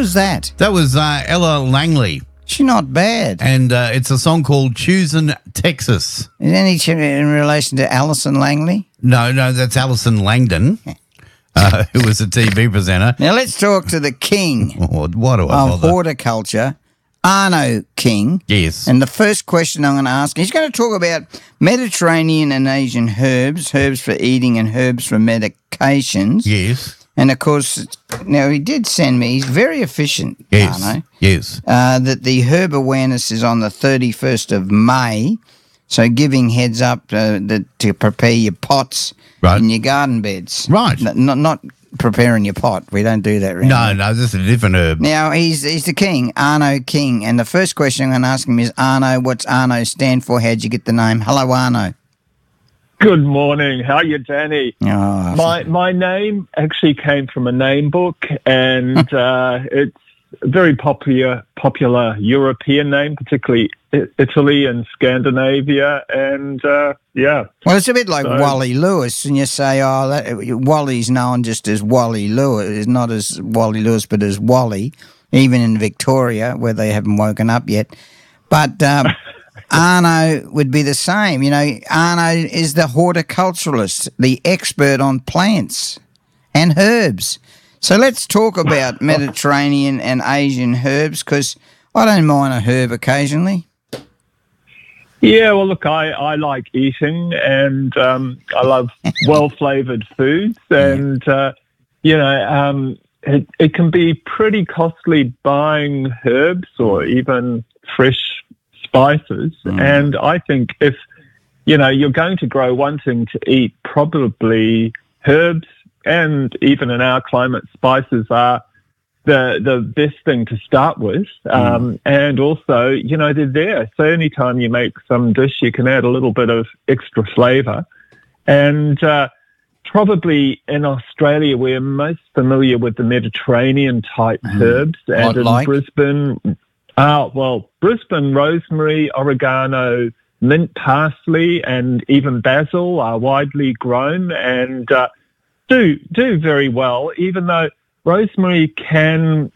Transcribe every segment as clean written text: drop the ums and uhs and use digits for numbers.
was that? That was Ella Langley, She's not bad. and it's a song called "Choosing Texas." Is any in relation to Alison Langley? No, that's Alison Langdon, who was a TV presenter. Now let's talk to the king What do I of bother? horticulture, Arno King. Yes. And the first question I'm going to ask, he's going to talk about Mediterranean and Asian herbs, herbs for eating and herbs for medications. Yes. And, of course, now he did send me, he's very efficient, Yes. Arno, Yes. that the herb awareness is on the 31st of May, so giving heads up to prepare your pots Right. in your garden beds. Right. Not preparing your pot. We don't do that, really. No, this is a different herb. Now, he's the king, Arno King, and the first question I'm going to ask him is, Arno, what's Arno stand for? How'd you get the name? Hello, Arno. Good morning. How are you, Danny? Oh, My name actually came from a name book, and it's a very popular European name, particularly Italy and Scandinavia, and yeah. Well, it's a bit like Wally Lewis, and you say, Wally's known just as Wally Lewis, not as Wally Lewis, but as Wally, even in Victoria, where they haven't woken up yet. But Arno would be the same. You know, Arno is the horticulturalist, the expert on plants and herbs. So let's talk about Mediterranean and Asian herbs, because I don't mind a herb occasionally. Yeah, well, look, I like eating, and I love well-flavoured foods, and, it can be pretty costly buying herbs or even fresh spices, and I think if, you're going to grow wanting to eat, probably herbs and even in our climate, spices are the best thing to start with. And also, they're there. So anytime you make some dish, you can add a little bit of extra flavour. And probably in Australia, we're most familiar with the Mediterranean type herbs. And in Brisbane, Brisbane, rosemary, oregano, mint, parsley, and even basil are widely grown and do very well, even though rosemary can,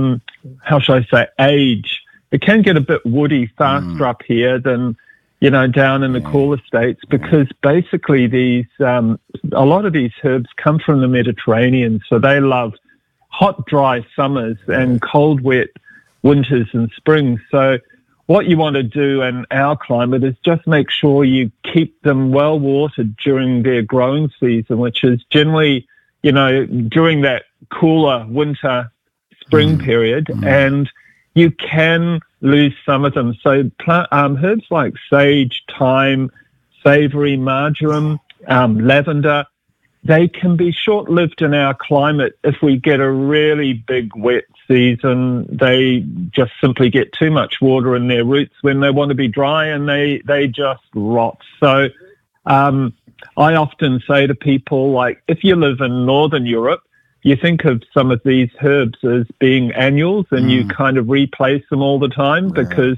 age. It can get a bit woody faster up here than, down in the cooler states, because basically these, a lot of these herbs come from the Mediterranean, so they love hot, dry summers and cold, wet winters and springs. So what you want to do in our climate is just make sure you keep them well watered during their growing season, which is generally, during that cooler winter spring period, and you can lose some of them. So herbs like sage, thyme, savoury, marjoram, lavender, they can be short-lived in our climate. If we get a really big wet season, they just simply get too much water in their roots when they want to be dry, and they just rot. So I often say to people, like, if you live in Northern Europe, you think of some of these herbs as being annuals, and you kind of replace them all the time because,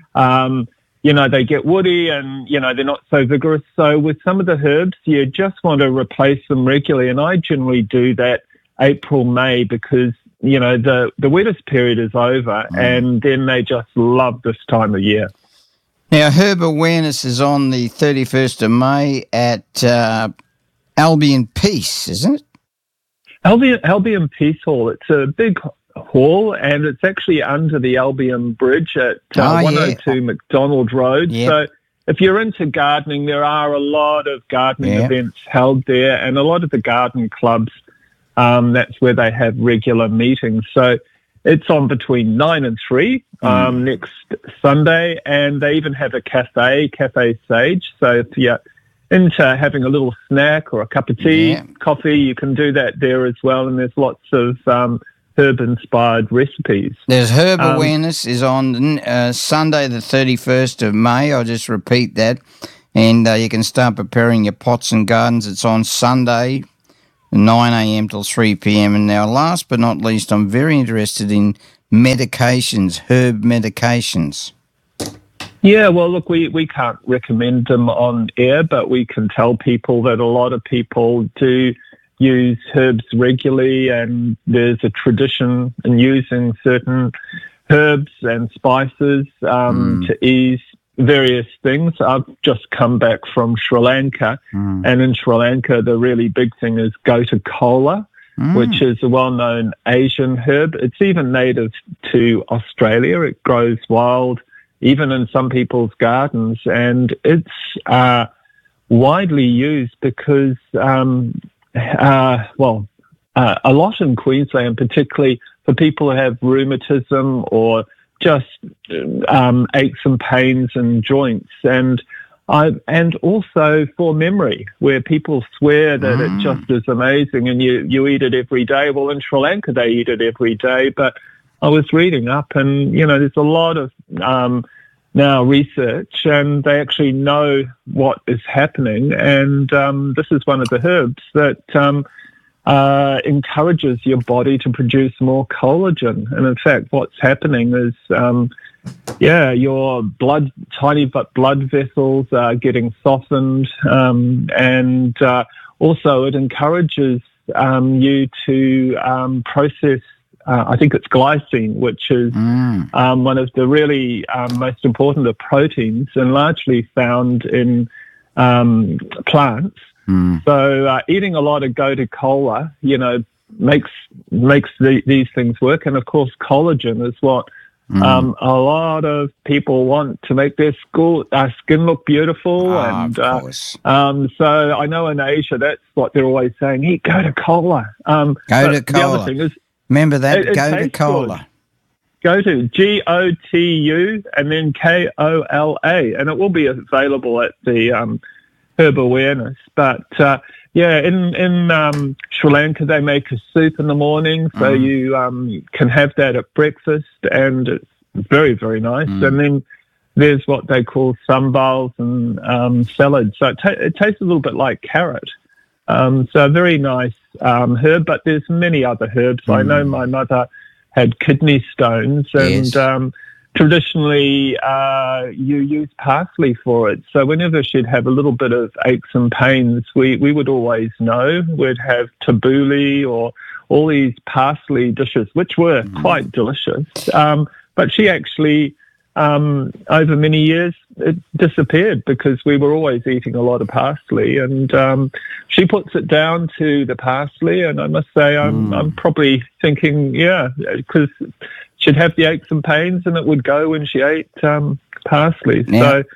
they get woody and, they're not so vigorous. So with some of the herbs, you just want to replace them regularly. And I generally do that April, May, because, the wettest period is over, and then they just love this time of year. Now, Herb Awareness is on the 31st of May at Albion Peace, isn't it? Albion Peace Hall. It's a big hall, and it's actually under the Albion Bridge at 102 McDonald Road. Yep. So if you're into gardening, there are a lot of gardening events held there, and a lot of the garden clubs, that's where they have regular meetings. So it's on between 9 and 3 next Sunday, and they even have a Cafe Sage. So if you're into having a little snack or a cup of tea, coffee, you can do that there as well, and there's lots of herb-inspired recipes. There's Herb Awareness is on Sunday the 31st of May. I'll just repeat that. And you can start preparing your pots and gardens. It's on Sunday, 9 a.m. till 3 p.m. And now, last but not least, I'm very interested in medications, herb medications. Yeah, well, look, we can't recommend them on air, but we can tell people that a lot of people do use herbs regularly, and there's a tradition in using certain herbs and spices to ease various things. I've just come back from Sri Lanka, and in Sri Lanka, the really big thing is gotu kola, which is a well-known Asian herb. It's even native to Australia. It grows wild, even in some people's gardens, and it's widely used because, a lot in Queensland, particularly for people who have rheumatism or just aches and pains and joints, and also for memory, where people swear that it just is amazing and you eat it every day. Well, in Sri Lanka, they eat it every day, but I was reading up, and, there's a lot of now research, and they actually know what is happening, and this is one of the herbs that encourages your body to produce more collagen. And in fact, what's happening is, your tiny blood vessels are getting softened, and also it encourages you to process, I think it's glycine, which is one of the really most important of proteins, and largely found in plants. So eating a lot of gotu kola, makes these things work. And of course, collagen is what a lot of people want to make their skin look beautiful. And of course. So I know in Asia, that's what they're always saying: eat gotu kola. Gotu the kola. other thing is, Remember that, it gotu tastes kola. Gotu, GOTU, and then KOLA, and it will be available at the Herb Awareness. But in Sri Lanka, they make a soup in the morning, so you can have that at breakfast, and it's very, very nice. And then there's what they call sambals and salad. So it tastes a little bit like carrot. So a very nice herb, but there's many other herbs. I know my mother had kidney stones, and traditionally you use parsley for it. So whenever she'd have a little bit of aches and pains, we would always know. We'd have tabbouleh or all these parsley dishes, which were quite delicious. But she actually, over many years, it disappeared because we were always eating a lot of parsley, and she puts it down to the parsley, and I must say I'm probably thinking, because she'd have the aches and pains, and it would go when she ate parsley.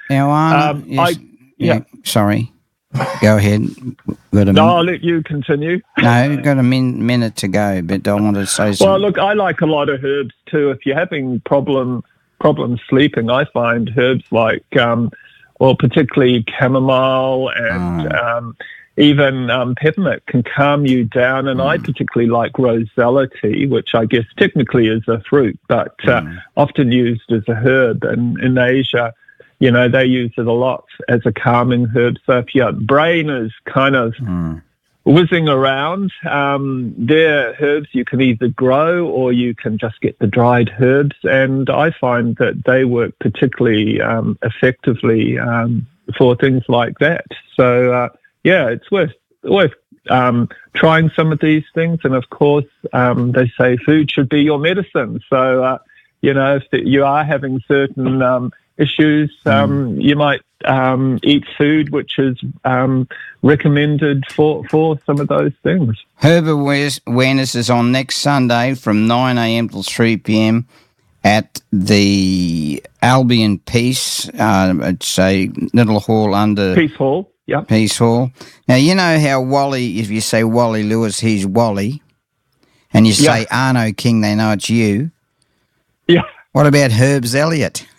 Sorry. Go ahead. I'll let you continue. No, you've got a minute to go, but I want to say something. Well, look, I like a lot of herbs too. If you're having problems sleeping, I find herbs like, particularly chamomile and even peppermint can calm you down. And I particularly like rosella tea, which I guess technically is a fruit, but often used as a herb. And in Asia, they use it a lot as a calming herb. So if your brain is kind of whizzing around, they're herbs you can either grow or you can just get the dried herbs. And I find that they work particularly effectively for things like that. So, it's worth trying some of these things. And of course, they say food should be your medicine. So, if you are having certain issues, you might eat food which is recommended for some of those things. Herb Awareness is on next Sunday from 9 a.m. till 3 p.m. at the Albion Peace. It's a little hall under... Peace Hall, yeah. Peace Hall. Now, you know how Wally, if you say Wally Lewis, he's Wally, and you say Arno King, they know it's you. Yeah. What about Herbs Elliott?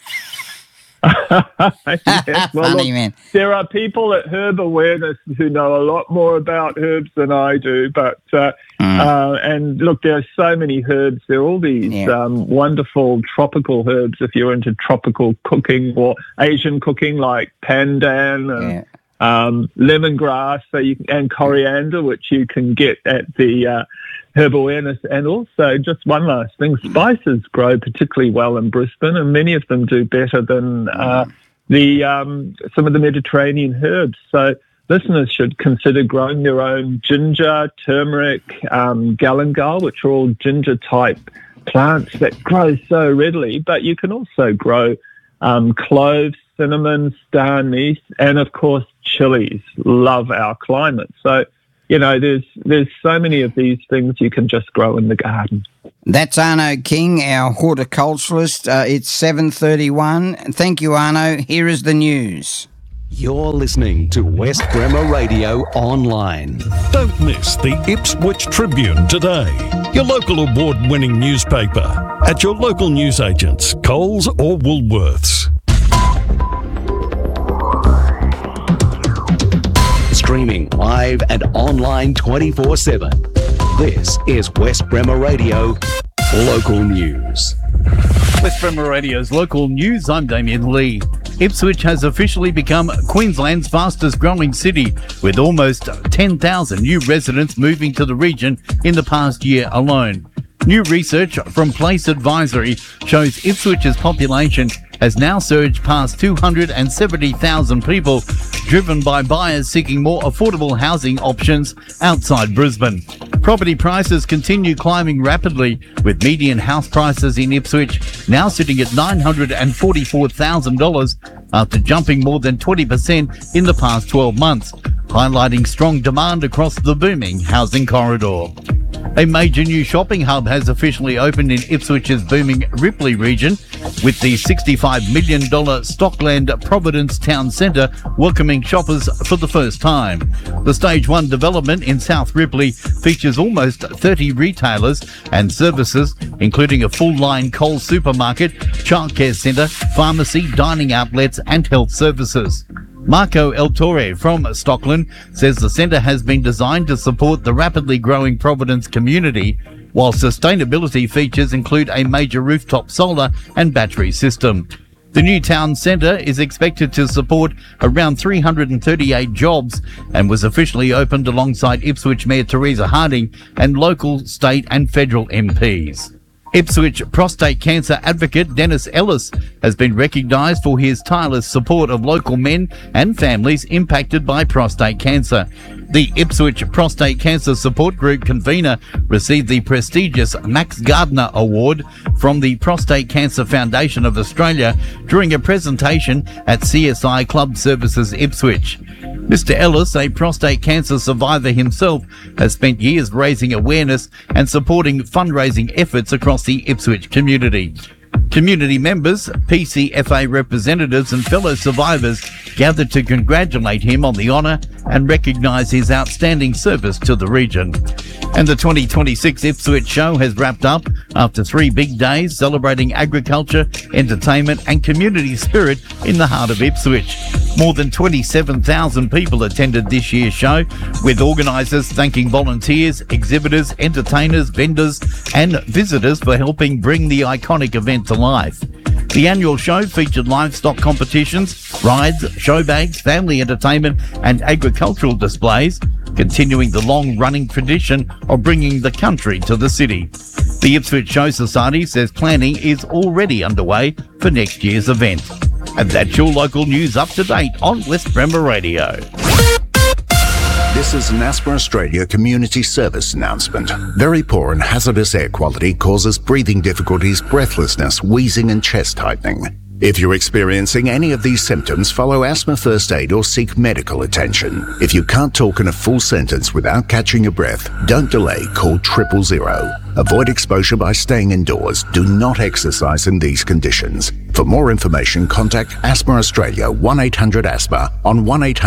Yes, well, Funny, look, man. There are people at Herb Awareness who know a lot more about herbs than I do, but and look, there are so many herbs. There are all these wonderful tropical herbs if you're into tropical cooking or Asian cooking, like pandan and lemongrass, and coriander, which you can get at the Herb Awareness. And also, just one last thing, spices grow particularly well in Brisbane, and many of them do better than some of the Mediterranean herbs. So listeners should consider growing their own ginger, turmeric, galangal, which are all ginger-type plants that grow so readily. But you can also grow cloves, cinnamon, star anise, and, of course, chilies. Love our climate. So, there's so many of these things you can just grow in the garden. That's Arno King, our horticulturalist. It's 7:31. Thank you, Arno. Here is the news. You're listening to West Bremer Radio Online. Don't miss the Ipswich Tribune today, your local award-winning newspaper, at your local newsagents, Coles or Woolworths. Streaming live and online 24/7. This is West Bremer Radio Local News. West Bremer Radio's Local News, I'm Damien Lee. Ipswich has officially become Queensland's fastest growing city, with almost 10,000 new residents moving to the region in the past year alone. New research from Place Advisory shows Ipswich's population has now surged past 270,000 people, driven by buyers seeking more affordable housing options outside Brisbane. Property prices continue climbing rapidly, with median house prices in Ipswich now sitting at $944,000 after jumping more than 20% in the past 12 months, highlighting strong demand across the booming housing corridor. A major new shopping hub has officially opened in Ipswich's booming Ripley region, with the $65 million Stockland Providence Town Centre welcoming shoppers for the first time. The Stage 1 development in South Ripley features almost 30 retailers and services, including a full-line Coles supermarket, childcare centre, pharmacy, dining outlets and health services. Marco El Torre from Stockland says the centre has been designed to support the rapidly growing Providence community, while sustainability features include a major rooftop solar and battery system. The new town centre is expected to support around 338 jobs and was officially opened alongside Ipswich Mayor Teresa Harding and local, state and federal MPs. Ipswich prostate cancer advocate Dennis Ellis has been recognised for his tireless support of local men and families impacted by prostate cancer. The Ipswich Prostate Cancer Support Group convener received the prestigious Max Gardner Award from the Prostate Cancer Foundation of Australia during a presentation at CSI Club Services Ipswich. Mr. Ellis, a prostate cancer survivor himself, has spent years raising awareness and supporting fundraising efforts across the Ipswich community. Community members, PCFA representatives and fellow survivors gathered to congratulate him on the honour and recognise his outstanding service to the region. And the 2026 Ipswich show has wrapped up after 3 big days celebrating agriculture, entertainment and community spirit in the heart of Ipswich. More than 27,000 people attended this year's show, with organisers thanking volunteers, exhibitors, entertainers, vendors and visitors for helping bring the iconic event to life. The annual show featured livestock competitions, rides, show bags, family entertainment and agricultural displays, continuing the long-running tradition of bringing the country to the city. The Ipswich Show Society says planning is already underway for next year's event. And that's your local news up to date on West Bremer Radio. This is an Asthma Australia community service announcement. Very poor and hazardous air quality causes breathing difficulties, breathlessness, wheezing and chest tightening. If you're experiencing any of these symptoms, follow asthma first aid or seek medical attention. If you can't talk in a full sentence without catching your breath, don't delay, call 000. Avoid exposure by staying indoors. Do not exercise in these conditions. For more information, contact Asthma Australia 1-800-ASTHMA on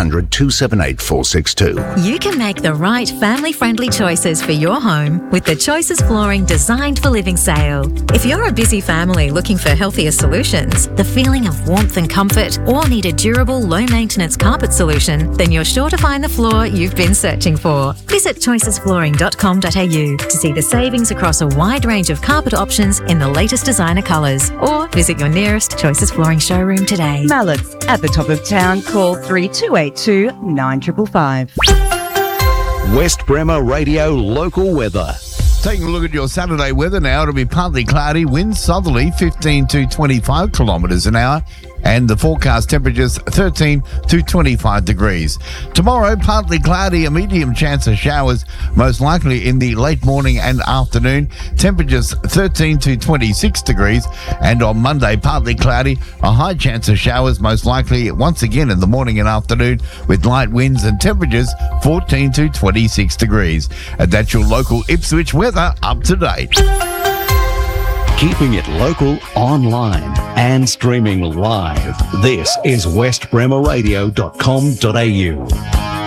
1-800-278-462. You can make the right family-friendly choices for your home with the Choices Flooring Designed for Living sale. If you're a busy family looking for healthier solutions, the feeling of warmth and comfort, or need a durable, low-maintenance carpet solution, then you're sure to find the floor you've been searching for. Visit choicesflooring.com.au to see the savings across a wide range of carpet options in the latest designer colours, or visit your nearest Choices Flooring showroom today. Mallett's at the top of town. Call 3282 9555. West Bremer Radio Local Weather. Taking a look at your Saturday weather now, it'll be partly cloudy, winds southerly 15 to 25 kilometres an hour. and the forecast temperatures 13 to 25 degrees. Tomorrow, partly cloudy, a medium chance of showers, most likely in the late morning and afternoon. Temperatures 13 to 26 degrees. And on Monday, partly cloudy, a high chance of showers, most likely once again in the morning and afternoon, with light winds and temperatures 14 to 26 degrees. And that's your local Ipswich weather up to date. Keeping it local, online and streaming live. This is westbremerradio.com.au.